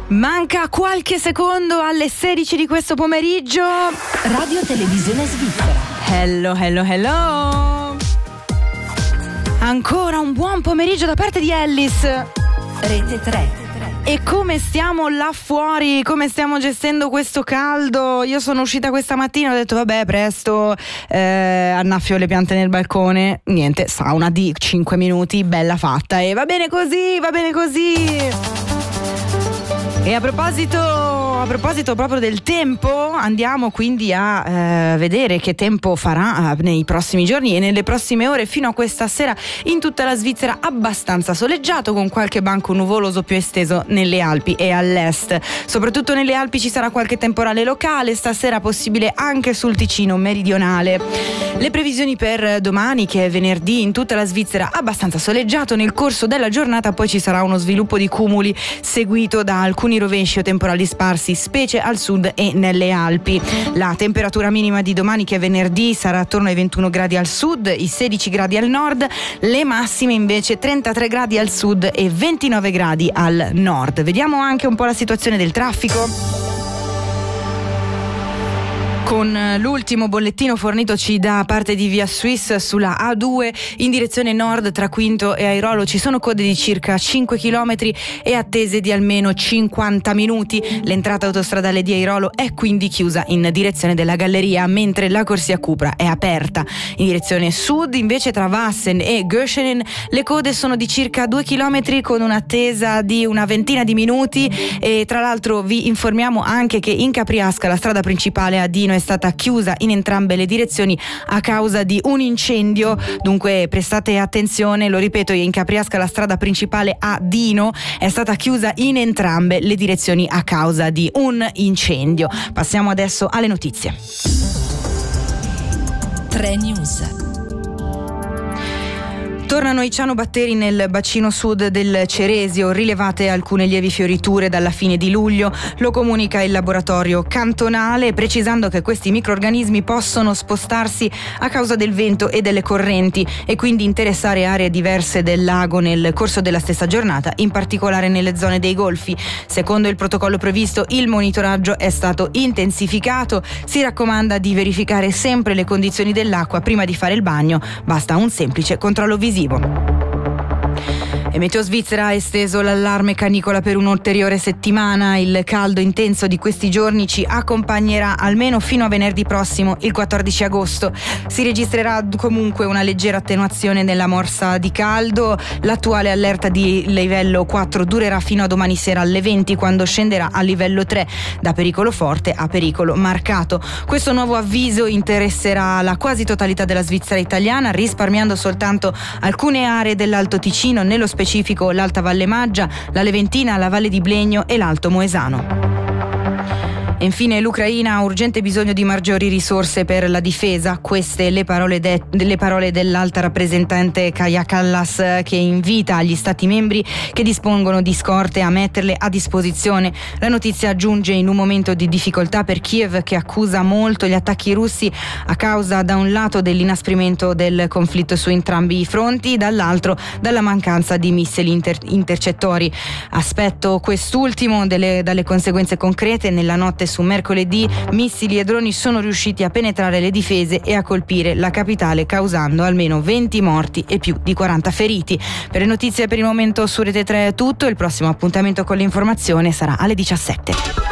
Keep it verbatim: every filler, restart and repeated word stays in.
Manca qualche secondo alle sedici di questo pomeriggio. Radio Televisione Svizzera. Hello, hello, hello. Ancora un buon pomeriggio da parte di Ellis. Rete tre. E come stiamo là fuori? Come stiamo gestendo questo caldo? Io sono uscita questa mattina e ho detto vabbè, presto eh, annaffio le piante nel balcone. Niente, sauna di cinque minuti, bella fatta. E va bene così, va bene così. E a proposito, a proposito proprio del tempo, andiamo quindi a eh, vedere che tempo farà eh, nei prossimi giorni e nelle prossime ore fino a questa sera in tutta la Svizzera. Abbastanza soleggiato, con qualche banco nuvoloso più esteso nelle Alpi e all'est. Soprattutto nelle Alpi ci sarà qualche temporale locale, stasera possibile anche sul Ticino meridionale. Le previsioni per domani, che è venerdì, in tutta la Svizzera abbastanza soleggiato. Nel corso della giornata poi ci sarà uno sviluppo di cumuli seguito da alcuni rovesci o temporali sparsi, specie al sud e nelle Alpi. La temperatura minima di domani, che è venerdì, sarà attorno ai ventuno gradi al sud, i sedici gradi al nord, le massime invece trentatré gradi al sud e ventinove gradi al nord. Vediamo anche un po' la situazione del traffico. Con l'ultimo bollettino fornitoci da parte di Via Suisse sulla A due in direzione nord tra Quinto e Airolo ci sono code di circa cinque chilometri e attese di almeno cinquanta minuti. L'entrata autostradale di Airolo è quindi chiusa in direzione della Galleria, mentre la corsia Cupra è aperta. In direzione sud invece tra Wassen e Göschenen le code sono di circa due chilometri con un'attesa di una ventina di minuti. E tra l'altro vi informiamo anche che in Capriasca la strada principale a Dino è stata chiusa in entrambe le direzioni a causa di un incendio, dunque prestate attenzione. Lo ripeto, in Capriasca la strada principale a Dino è stata chiusa in entrambe le direzioni a causa di un incendio. Passiamo adesso alle notizie. tre News. Tornano i cianobatteri nel bacino sud del Ceresio, rilevate alcune lievi fioriture dalla fine di luglio. Lo comunica il laboratorio cantonale, precisando che questi microrganismi possono spostarsi a causa del vento e delle correnti e quindi interessare aree diverse del lago nel corso della stessa giornata, in particolare nelle zone dei golfi. Secondo il protocollo previsto, il monitoraggio è stato intensificato. Si raccomanda di verificare sempre le condizioni dell'acqua prima di fare il bagno, basta un semplice controllo visivo. E Meteo Svizzera ha esteso l'allarme canicola per un'ulteriore settimana. Il caldo intenso di questi giorni ci accompagnerà almeno fino a venerdì prossimo, il quattordici agosto. Si registrerà comunque una leggera attenuazione nella morsa di caldo. L'attuale allerta di livello quattro durerà fino a domani sera alle venti, quando scenderà a livello tre, da pericolo forte a pericolo marcato. Questo nuovo avviso interesserà la quasi totalità della Svizzera italiana, risparmiando soltanto alcune aree dell'Alto Ticino, nello specifico l'Alta Valle Maggia, la Leventina, la Valle di Blegno e l'Alto Moesano. E infine l'Ucraina ha urgente bisogno di maggiori risorse per la difesa. Queste le parole, de- le parole dell'alta rappresentante Kaja Kallas, che invita gli stati membri che dispongono di scorte a metterle a disposizione. La notizia giunge in un momento di difficoltà per Kiev, che accusa molto gli attacchi russi a causa da un lato dell'inasprimento del conflitto su entrambi i fronti, dall'altro dalla mancanza di missili inter- intercettori. Aspetto quest'ultimo delle, dalle conseguenze concrete. Nella notte su mercoledì missili e droni sono riusciti a penetrare le difese e a colpire la capitale, causando almeno venti morti e più di quaranta feriti. Per le notizie per il momento su Rete tre è tutto. Il prossimo appuntamento con l'informazione sarà alle diciassette.